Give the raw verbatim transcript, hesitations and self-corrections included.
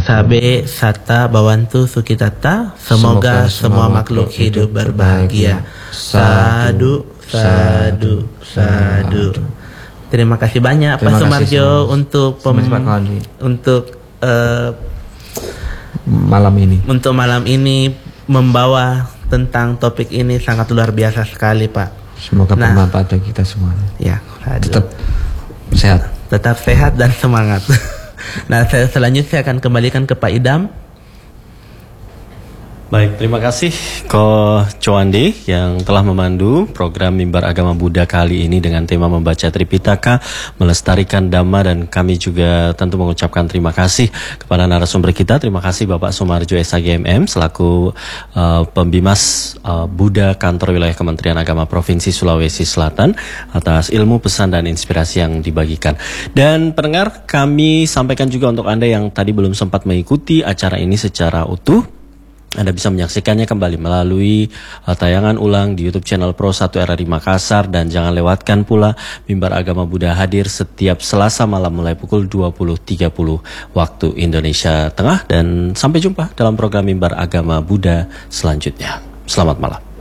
Sabe Sata Bawantu Sukitata. Semoga, Semoga semua makhluk hidup berbahagia. Sadu, sadu, sadu. Terima kasih banyak Terima Pak Sumarjo untuk pem, untuk uh, malam ini. Untuk malam ini membawa tentang topik ini sangat luar biasa sekali, Pak. Semoga nah, bermanfaat bagi kita semuanya. Ya, aduh. Tetap sehat. Tetap sehat dan semangat. Nah, saya selanjutnya saya akan kembalikan ke Pak Idam. Baik, terima kasih Ko Coande yang telah memandu program Mimbar Agama Buddha kali ini dengan tema membaca Tripitaka, melestarikan Dhamma, dan kami juga tentu mengucapkan terima kasih kepada narasumber kita. Terima kasih Bapak Sumarjo S H G M M selaku uh, Pembimas uh, Buddha Kantor Wilayah Kementerian Agama Provinsi Sulawesi Selatan atas ilmu, pesan, dan inspirasi yang dibagikan. Dan pendengar, kami sampaikan juga untuk Anda yang tadi belum sempat mengikuti acara ini secara utuh, Anda bisa menyaksikannya kembali melalui uh, tayangan ulang di YouTube channel Pro satu R R I Makassar, dan jangan lewatkan pula Mimbar Agama Buddha hadir setiap Selasa malam mulai pukul dua puluh tiga puluh waktu Indonesia Tengah, dan sampai jumpa dalam program Mimbar Agama Buddha selanjutnya. Selamat malam.